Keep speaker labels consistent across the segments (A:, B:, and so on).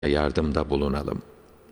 A: yardımda bulunalım.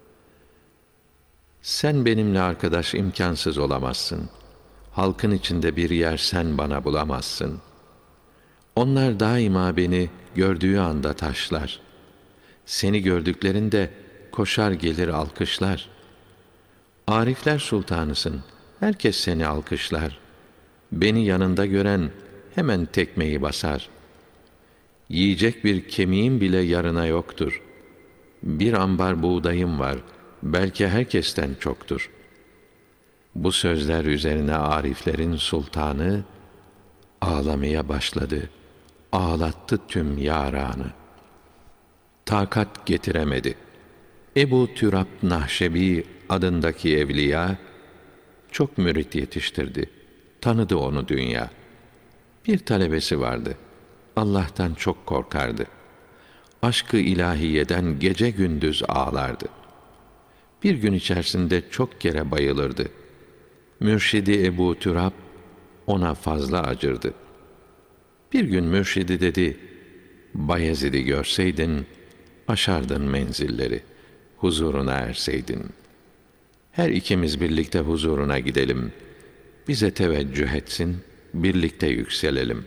A: Sen benimle arkadaş imkansız olamazsın. Halkın içinde bir yer sen bana bulamazsın. Onlar daima beni gördüğü anda taşlar. Seni gördüklerinde koşar gelir alkışlar. Arifler sultanısın, herkes seni alkışlar. Beni yanında gören hemen tekmeyi basar. Yiyecek bir kemiğim bile yarına yoktur. Bir ambar buğdayım var, belki herkesten çoktur. Bu sözler üzerine ariflerin sultanı ağlamaya başladı. Ağlattı tüm yaranı. Takat getiremedi. Ebu Türab Nahşebi adındaki evliya çok mürit yetiştirdi. Tanıdı onu dünya. Bir talebesi vardı. Allah'tan çok korkardı. Aşk-ı ilahiyeden gece gündüz ağlardı. Bir gün içerisinde çok kere bayılırdı. Mürşidi Ebu Türab ona fazla acırdı. Bir gün mürşidi dedi, Bayezid'i görseydin, aşardın menzilleri, huzuruna erseydin. Her ikimiz birlikte huzuruna gidelim. Bize teveccüh etsin, birlikte yükselelim.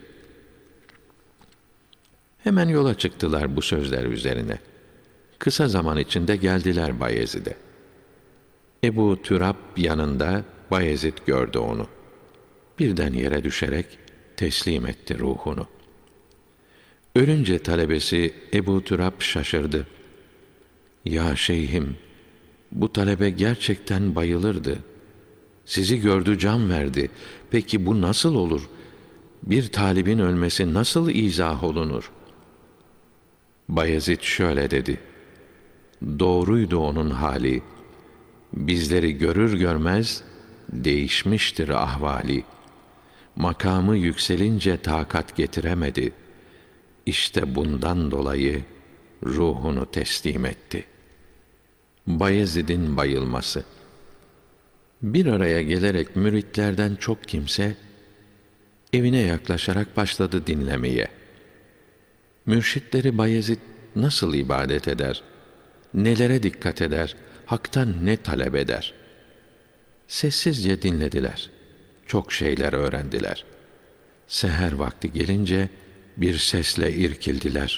A: Hemen yola çıktılar bu sözler üzerine. Kısa zaman içinde geldiler Bayezid'e. Ebu Türab yanında, Bayezid gördü onu. Birden yere düşerek teslim etti ruhunu. Ölünce talebesi Ebu Türab şaşırdı. Ya şeyhim, bu talebe gerçekten bayılırdı. Sizi gördü can verdi. Peki bu nasıl olur? Bir talibin ölmesi nasıl izah olunur? Bayezid şöyle dedi. Doğruydu onun hali. Bizleri görür görmez değişmiştir ahvali. Makamı yükselince takat getiremedi. İşte bundan dolayı ruhunu teslim etti. Bayezid'in bayılması. Bir araya gelerek müritlerden çok kimse evine yaklaşarak başladı dinlemeye. Mürşitleri Bayezid nasıl ibadet eder, nelere dikkat eder, haktan ne talep eder? Sessizce dinlediler. Çok şeyler öğrendiler. Seher vakti gelince bir sesle irkildiler.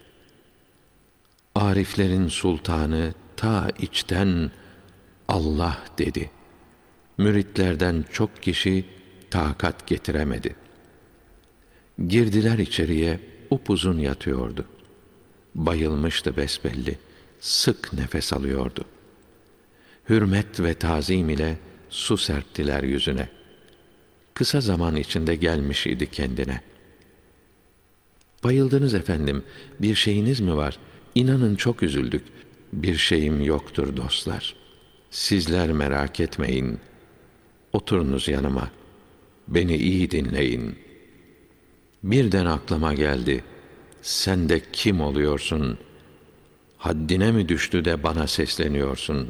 A: Ariflerin sultanı ta içten Allah dedi. Müritlerden çok kişi takat getiremedi. Girdiler içeriye, upuzun yatıyordu. Bayılmıştı besbelli, sık nefes alıyordu. Hürmet ve tazim ile su serptiler yüzüne. Kısa zaman içinde gelmiş idi kendine. Bayıldınız efendim, bir şeyiniz mi var? İnanın çok üzüldük. Bir şeyim yoktur dostlar. Sizler merak etmeyin. Oturunuz yanıma. Beni iyi dinleyin. Birden aklıma geldi. Sen de kim oluyorsun? Haddine mi düştü de bana sesleniyorsun?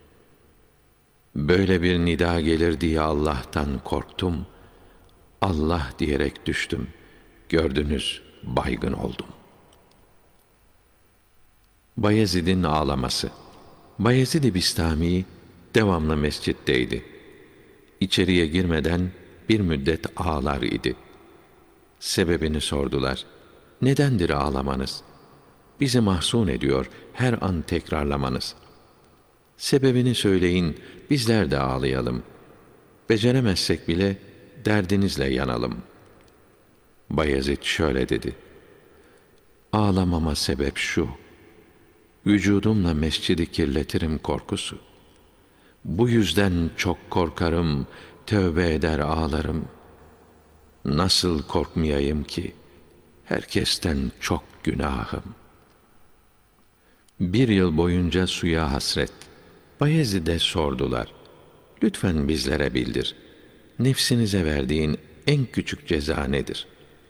A: Böyle bir nida gelir diye Allah'tan korktum. Allah diyerek düştüm. Gördünüz, baygın oldum. Bayezid'in ağlaması. Bayezid-i Bistami devamlı mescitteydi. İçeriye girmeden bir müddet ağlar idi. Sebebini sordular. Nedendir ağlamanız? Bizi mahzun ediyor her an tekrarlamanız. Sebebini söyleyin, bizler de ağlayalım. Beceremezsek bile derdinizle yanalım. Bayezid şöyle dedi. Ağlamama sebep şu. Vücudumla mescidi kirletirim korkusu. Bu yüzden çok korkarım, tövbe eder ağlarım. Nasıl korkmayayım ki? Herkesten çok günahım. Bir yıl boyunca suya hasret. Bayezid'e sordular. Lütfen bizlere bildir. Nefsinize verdiğin en küçük ceza nedir?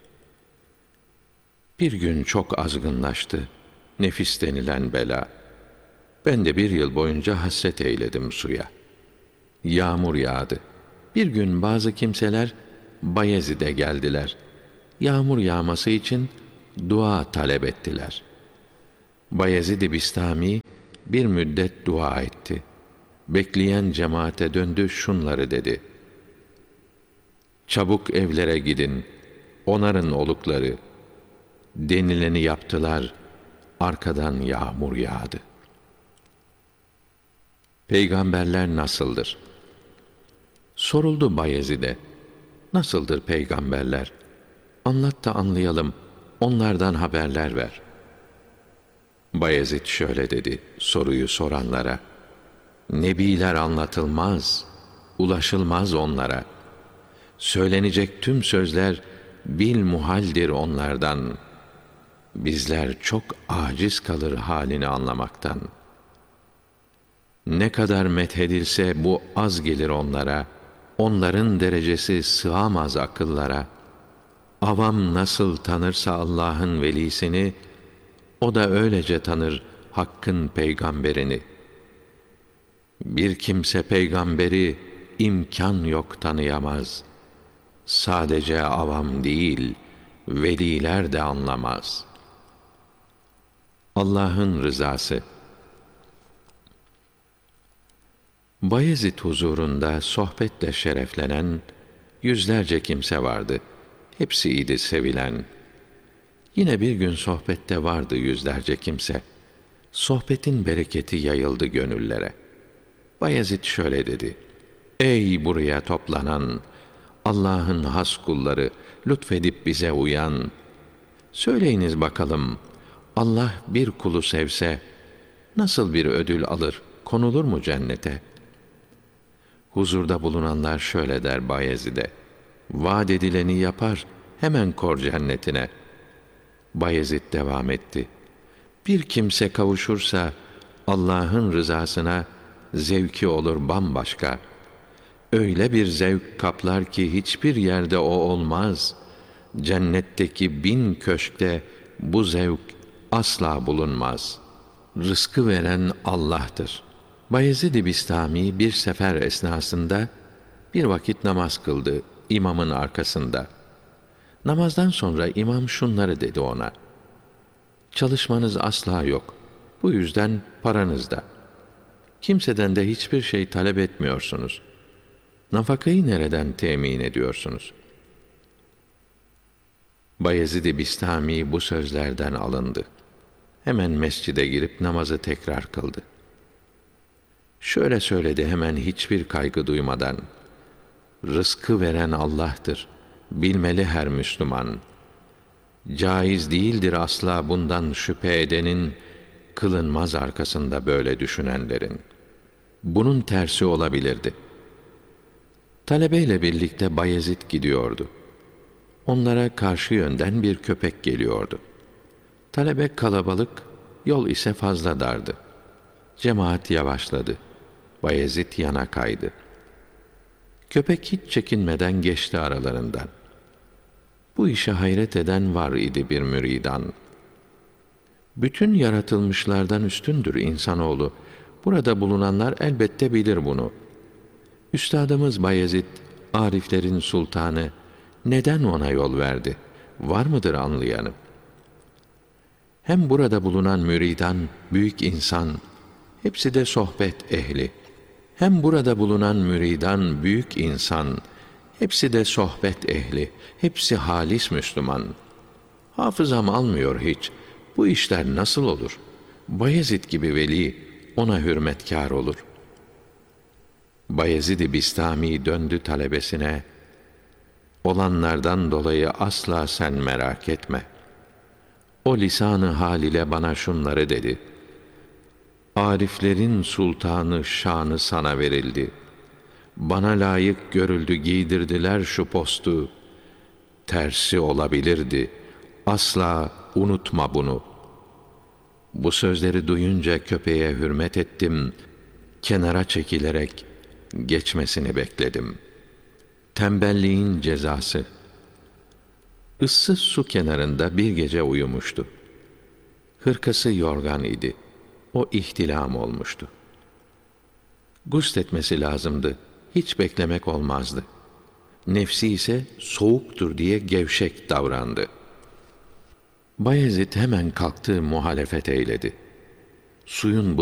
A: Bir gün çok azgınlaştı. Nefis denilen bela. Ben de bir yıl boyunca hasret eyledim suya. Yağmur yağdı. Bir gün bazı kimseler Bayezid'e geldiler. Yağmur yağması için dua talep ettiler. Bayezid-i Bistami bir müddet dua etti. Bekleyen cemaate döndü, şunları dedi: Çabuk evlere gidin, onarın olukları. Denileni yaptılar, arkadan yağmur yağdı. Peygamberler nasıldır? Soruldu Bayezid'e. Nasıldır peygamberler? Anlat da anlayalım, onlardan haberler ver. Bayezid şöyle dedi soruyu soranlara: Nebiler anlatılmaz, ulaşılmaz onlara. Söylenecek tüm sözler bilmuhaldir onlardan. Bizler çok aciz kalır halini anlamaktan. Ne kadar methedilse bu az gelir onlara. Onların derecesi sığamaz akıllara. Avam nasıl tanırsa Allah'ın velisini, o da öylece tanır Hakk'ın peygamberini. Bir kimse peygamberi imkan yok tanıyamaz. Sadece avam değil, veliler de anlamaz. Allah'ın rızası. Bayezid huzurunda sohbetle şereflenen yüzlerce kimse vardı. Hepsiydi sevilen. Yine bir gün sohbette vardı yüzlerce kimse. Sohbetin bereketi yayıldı gönüllere. Bayezid şöyle dedi: Ey buraya toplanan, Allah'ın has kulları, lütfedip bize uyan. Söyleyiniz bakalım, Allah bir kulu sevse, nasıl bir ödül alır, konulur mu cennete? Huzurda bulunanlar şöyle der Bayezid'e: Vaad edileni yapar, hemen kor cennetine. Bayezid devam etti: Bir kimse kavuşursa Allah'ın rızasına, zevki olur bambaşka. Öyle bir zevk kaplar ki hiçbir yerde o olmaz. Cennetteki 1000 köşkte bu zevk asla bulunmaz. Rızkı veren Allah'tır. Bayezid-i Bistami bir sefer esnasında bir vakit namaz kıldı imamın arkasında. Namazdan sonra imam şunları dedi ona: Çalışmanız asla yok. Bu yüzden paranız da. Kimseden de hiçbir şey talep etmiyorsunuz. Nafakayı nereden temin ediyorsunuz? Bayezid-i Bistami bu sözlerden alındı. Hemen mescide girip namazı tekrar kıldı. Şöyle söyledi hemen hiçbir kaygı duymadan: Rızkı veren Allah'tır. Bilmeli her Müslüman. Caiz değildir asla bundan şüphe edenin, kılınmaz arkasında böyle düşünenlerin. Bunun tersi olabilirdi. Talebeyle birlikte Bayezid gidiyordu. Onlara karşı yönden bir köpek geliyordu. Talebe kalabalık, yol ise fazla dardı. Cemaat yavaşladı. Bayezid yana kaydı. Köpek hiç çekinmeden geçti aralarından. Bu işe hayret eden var idi bir müridan. Bütün yaratılmışlardan üstündür insanoğlu. Burada bulunanlar elbette bilir bunu. Üstadımız Bayezid, ariflerin sultanı, neden ona yol verdi? Var mıdır anlayanı? Hem burada bulunan müridan, büyük insan, hepsi de sohbet ehli. Hem burada bulunan müridan, büyük insan, hepsi de sohbet ehli, hepsi halis Müslüman. Hafızam almıyor hiç. Bu işler nasıl olur? Bayezid gibi veli ona hürmetkâr olur. Bayezid-i Bistami döndü talebesine: Olanlardan dolayı asla sen merak etme. O lisan-ı hal ile bana şunları dedi: Ariflerin sultanı şanı sana verildi. Bana layık görüldü, giydirdiler şu postu. Tersi olabilirdi. Asla unutma bunu. Bu sözleri duyunca köpeğe hürmet ettim. Kenara çekilerek geçmesini bekledim. Tembelliğin cezası. Issız su kenarında bir gece uyumuştu. Hırkası yorgan idi. O ihtilam olmuştu. Gusletmesi lazımdı. Hiç beklemek olmazdı. Nefsi ise soğuktur diye gevşek davrandı. Bayezid hemen kalktı, muhalefet eyledi. suyun